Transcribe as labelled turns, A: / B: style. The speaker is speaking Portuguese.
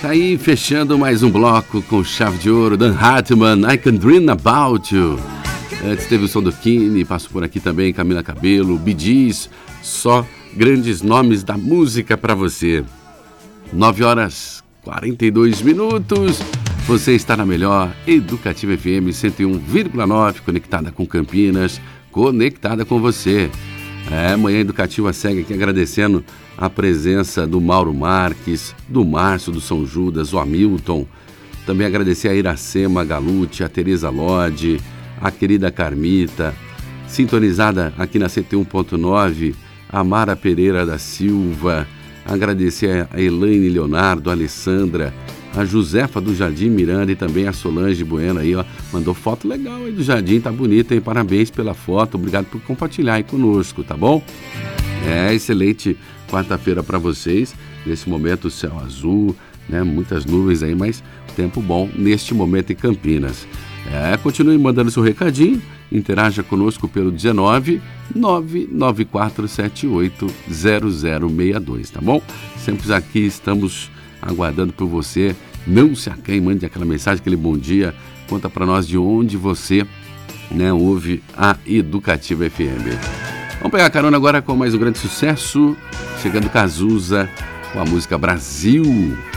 A: Tá aí fechando mais um bloco com chave de ouro, Dan Hartmann, I Can Dream About You. Antes teve o som do Kine, passo por aqui também, Camila Cabello, Bee Gees, só grandes nomes da música para você. 9h42, você está na melhor Educativa FM 101,9, conectada com Campinas, conectada com você. Manhã Educativa segue aqui agradecendo a presença do Mauro Marques, do Márcio, do São Judas, o Hamilton. Também agradecer a Iracema Galute, a Tereza Lodi, a querida Carmita, sintonizada aqui na 101.9, a Mara Pereira da Silva. Agradecer a Elaine Leonardo, a Alessandra, a Josefa do Jardim Miranda e também a Solange Bueno aí, ó, mandou foto legal aí do jardim, tá bonito, hein? Parabéns pela foto, obrigado por compartilhar aí conosco, tá bom? Excelente quarta-feira para vocês, nesse momento céu azul, né? Muitas nuvens aí, mas tempo bom neste momento em Campinas. Continue mandando seu recadinho, interaja conosco pelo 19 994780062, tá bom? Sempre aqui estamos aguardando por você. Não se acanhe, mande aquela mensagem, aquele bom dia, conta para nós de onde você, né, ouve a Educativa FM. Vamos pegar carona agora com mais um grande sucesso, chegando Cazuza com a música Brasil.